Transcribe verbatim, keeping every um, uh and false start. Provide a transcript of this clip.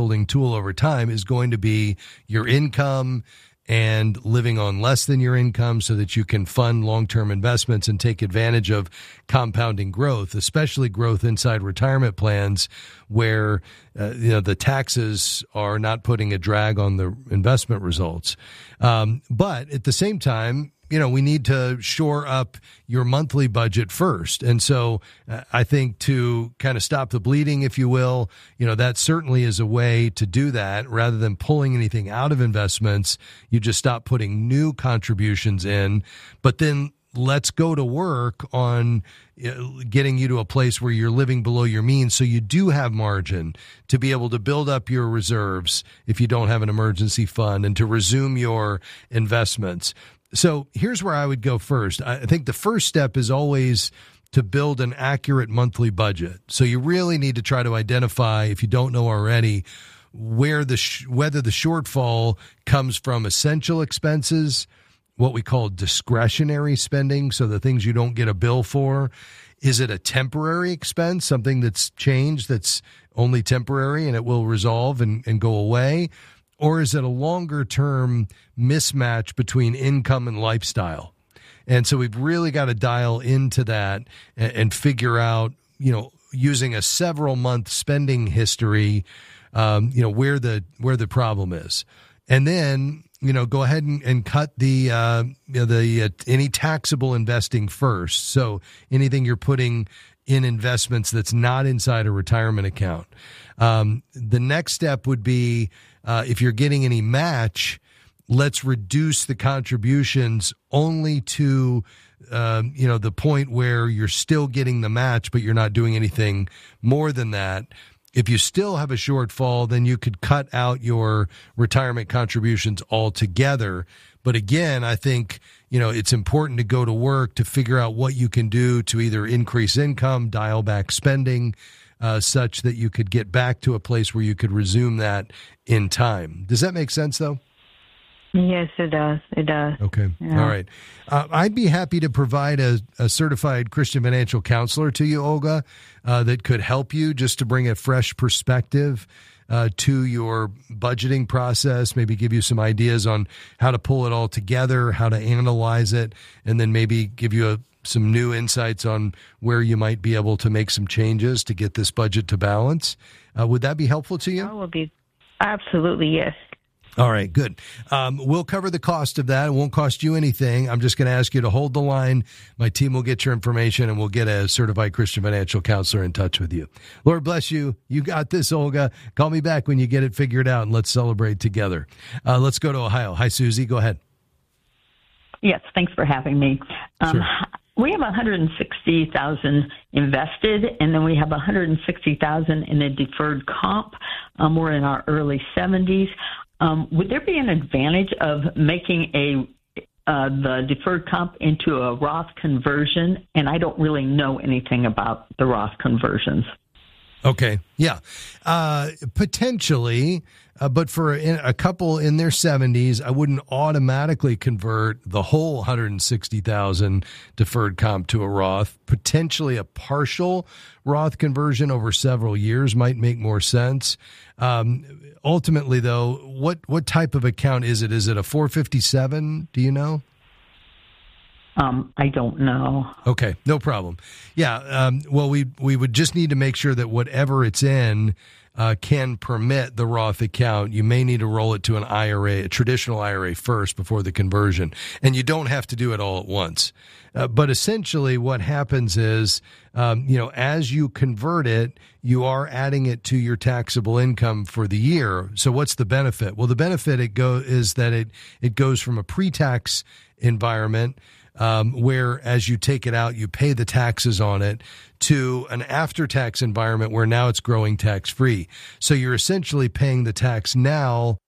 building tool over time is going to be your income and living on less than your income so that you can fund long-term investments and take advantage of compounding growth, especially growth inside retirement plans where uh, you know the taxes are not putting a drag on the investment results. Um, but at the same time, you know, we need to shore up your monthly budget first. And so uh, I think to kind of stop the bleeding, if you will, you know, that certainly is a way to do that. Rather than pulling anything out of investments, you just stop putting new contributions in. But then let's go to work on getting you to a place where you're living below your means so you do have margin to be able to build up your reserves if you don't have an emergency fund and to resume your investments. So here's where I would go first. I think the first step is always to build an accurate monthly budget. So you really need to try to identify, if you don't know already, where the sh- whether the shortfall comes from essential expenses, what we call discretionary spending, so the things you don't get a bill for. Is it a temporary expense, something that's changed that's only temporary and it will resolve and, and go away? Or is it a longer-term mismatch between income and lifestyle? And so we've really got to dial into that and, and figure out, you know, using a several-month spending history, um, you know, where the where the problem is. And then, you know, go ahead and, and cut the uh, you know, the uh, any taxable investing first. So anything you're putting in investments that's not inside a retirement account. Um, the next step would be, uh, if you're getting any match, let's reduce the contributions only to, um, you know, the point where you're still getting the match, but you're not doing anything more than that. If you still have a shortfall, then you could cut out your retirement contributions altogether. But again, I think, you know, it's important to go to work to figure out what you can do to either increase income, dial back spending, uh, such that you could get back to a place where you could resume that in time. Does that make sense, though? Yes, it does. It does. Okay. Yeah. All right. Uh, I'd be happy to provide a, a certified Christian financial counselor to you, Olga, uh, that could help you just to bring a fresh perspective uh, to your budgeting process, maybe give you some ideas on how to pull it all together, how to analyze it, and then maybe give you a, some new insights on where you might be able to make some changes to get this budget to balance. Uh, would that be helpful to you? That would be absolutely, yes. All right, good. Um, we'll cover the cost of that. It won't cost you anything. I'm just going to ask you to hold the line. My team will get your information, and we'll get a certified Christian financial counselor in touch with you. Lord bless you. You got this, Olga. Call me back when you get it figured out, and let's celebrate together. Uh, let's go to Ohio. Hi, Susie. Go ahead. Yes, thanks for having me. Um, Sure. We have one hundred sixty thousand dollars invested, and then we have one hundred sixty thousand dollars in a deferred comp. Um, we're in our early seventies. Um, would there be an advantage of making a uh, the deferred comp into a Roth conversion? And I don't really know anything about the Roth conversions. Okay, yeah, uh, potentially, uh, but for a, a couple in their seventies, I wouldn't automatically convert the whole one hundred sixty thousand deferred comp to a Roth. Potentially, a partial Roth conversion over several years might make more sense. Um, ultimately, though, what what type of account is it? Is it a four fifty-seven? Do you know? Um, I don't know. Okay, no problem. Yeah, um, well, we we would just need to make sure that whatever it's in uh, can permit the Roth account. You may need to roll it to an I R A, a traditional I R A first before the conversion, and you don't have to do it all at once. Uh, but essentially what happens is, um, you know, as you convert it, you are adding it to your taxable income for the year. So what's the benefit? Well, the benefit it go is that it it goes from a pre-tax environment, Um, where as you take it out, you pay the taxes on it, to an after-tax environment where now it's growing tax-free. So you're essentially paying the tax now